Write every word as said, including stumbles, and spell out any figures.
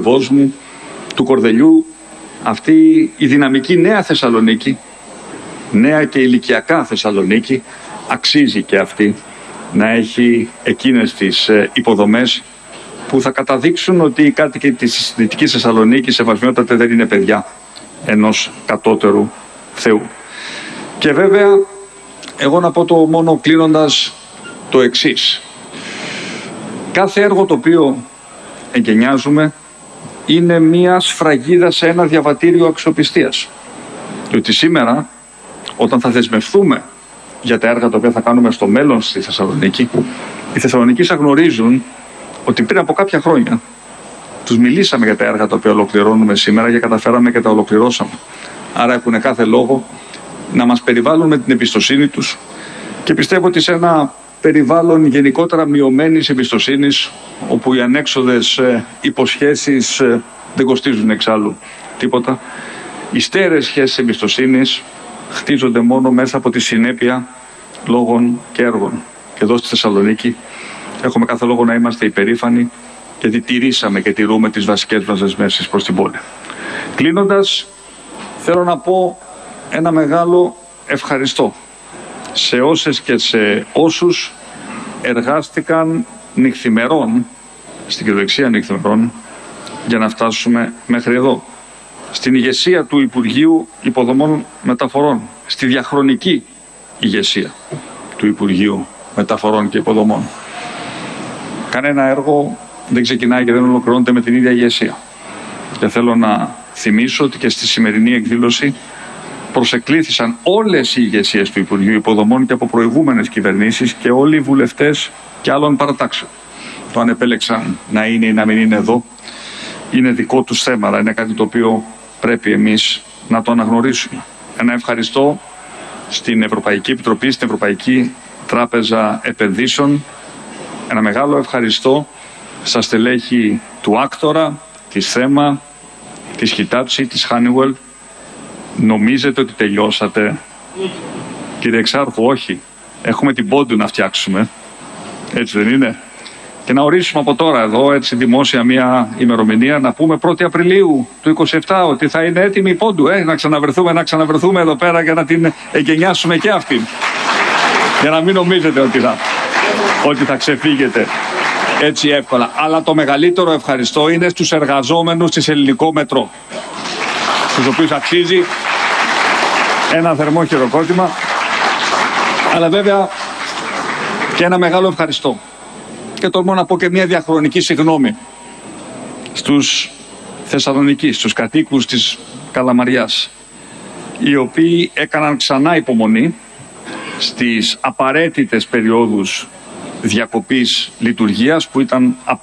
Ευόσμου, του Κορδελιού, αυτή η δυναμική νέα Θεσσαλονίκη, νέα και ηλικιακά Θεσσαλονίκη, αξίζει και αυτή να έχει εκείνες τις υποδομές που θα καταδείξουν ότι οι κάτοικοι της Δυτικής Θεσσαλονίκης σεβασμιότατε δεν είναι παιδιά ενός κατώτερου Θεού. Και βέβαια, εγώ να πω το μόνο κλείνοντας το εξής. Κάθε έργο το οποίο εγκαινιάζουμε είναι μία σφραγίδα σε ένα διαβατήριο αξιοπιστίας. Διότι σήμερα, όταν θα δεσμευτούμε για τα έργα τα οποία θα κάνουμε στο μέλλον στη Θεσσαλονίκη, οι Θεσσαλονικοί θα γνωρίζουν ότι πριν από κάποια χρόνια τους μιλήσαμε για τα έργα τα οποία ολοκληρώνουμε σήμερα και καταφέραμε και τα ολοκληρώσαμε. Άρα έχουν κάθε λόγο να μας περιβάλλουν με την εμπιστοσύνη τους και πιστεύω ότι σε ένα περιβάλλον γενικότερα μειωμένης εμπιστοσύνης, όπου οι ανέξοδες ε, υποσχέσεις ε, δεν κοστίζουν εξάλλου τίποτα, οι στέρεες σχέσεις εμπιστοσύνης χτίζονται μόνο μέσα από τη συνέπεια λόγων και έργων. Και εδώ στη Θεσσαλονίκη έχουμε κάθε λόγο να είμαστε υπερήφανοι, γιατί τηρήσαμε και τηρούμε τις βασικές μας δεσμεύσεις προς την πόλη. Κλείνοντας, θέλω να πω ένα μεγάλο ευχαριστώ σε όσες και σε όσους εργάστηκαν νυχθημερών, στην κυριολεξία νυχθημερών, για να φτάσουμε μέχρι εδώ. Στην ηγεσία του Υπουργείου Υποδομών Μεταφορών, στη διαχρονική ηγεσία του Υπουργείου Μεταφορών και Υποδομών. Κανένα έργο δεν ξεκινάει και δεν ολοκληρώνεται με την ίδια ηγεσία. Και θέλω να θυμίσω ότι και στη σημερινή εκδήλωση προσεκλήθησαν όλες οι ηγεσίες του Υπουργείου Υποδομών και από προηγούμενες κυβερνήσεις και όλοι οι βουλευτές και άλλων παρατάξεων. Το αν επέλεξαν να είναι ή να μην είναι εδώ είναι δικό τους θέμα, αλλά είναι κάτι το οποίο πρέπει εμείς να το αναγνωρίσουμε. Ένα ευχαριστώ στην Ευρωπαϊκή Επιτροπή, στην Ευρωπαϊκή Τράπεζα Επενδύσεων. Ένα μεγάλο ευχαριστώ στα στελέχη του Άκτορα, της Θέμα, της Hitachi, της Honeywell. Νομίζετε ότι τελειώσατε? Κύριε Εξάρχου, όχι. Έχουμε την πόντου να φτιάξουμε. Έτσι δεν είναι? Και να ορίσουμε από τώρα εδώ, έτσι δημόσια, μια ημερομηνία, να πούμε πρώτη Απριλίου του είκοσι επτά ότι θα είναι έτοιμη η πόντου. Ε, να ξαναβρεθούμε, να ξαναβρεθούμε εδώ πέρα και να την εγκαινιάσουμε και αυτήν. Για να μην νομίζετε ότι θα, ότι θα ξεφύγετε έτσι εύκολα. Αλλά το μεγαλύτερο ευχαριστώ είναι στους εργαζόμενους της Ελληνικό Μετρό, στους οποίους αξίζει ένα θερμό χειροκρότημα, αλλά βέβαια και ένα μεγάλο ευχαριστώ. Και τολμώ να πω και μια διαχρονική συγγνώμη στους Θεσσαλονικείς, στους κατοίκους της Καλαμαριάς, οι οποίοι έκαναν ξανά υπομονή στις απαραίτητες περιόδους διακοπής λειτουργίας που ήταν